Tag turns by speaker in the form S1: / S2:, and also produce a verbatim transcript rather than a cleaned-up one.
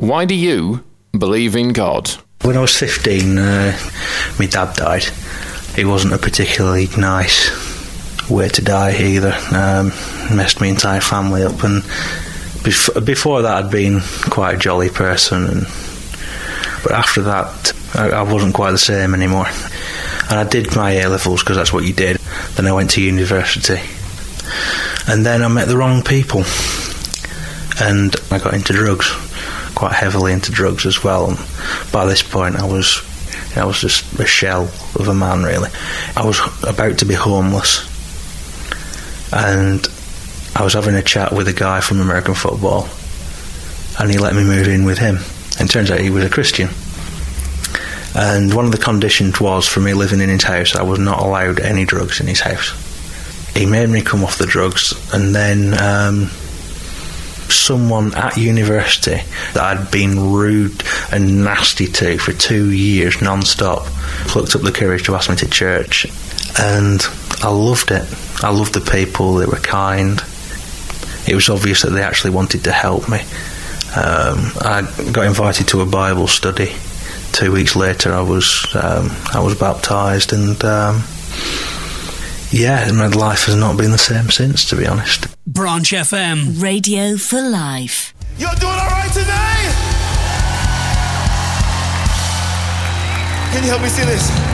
S1: Why do you believe in God?
S2: When I was fifteen, uh, my dad died. He wasn't a particularly nice way to die either. Um, messed my entire family up, and bef- before that I'd been quite a jolly person, and but after that I, I wasn't quite the same anymore. And I did my A-levels because that's what you did. Then I went to university, and then I met the wrong people, and I got into drugs, quite heavily into drugs as well. And by this point I was I was just a shell of a man, really. I was about to be homeless, and I was having a chat with a guy from American football, and he let me move in with him. And it turns out he was a Christian. And one of the conditions was, for me living in his house, I was not allowed any drugs in his house. He made me come off the drugs, and then um, someone at university that I'd been rude and nasty to for two years non-stop plucked up the courage to ask me to church, and I loved it. I loved the people, they were kind. It was obvious that they actually wanted to help me. Um, I got invited to a Bible study. Two weeks later I was um, I was baptised, and um, yeah, my life has not been the same since, to be honest.
S3: Branch F M.
S4: Radio for life.
S5: You're doing alright today? Can you help me see this?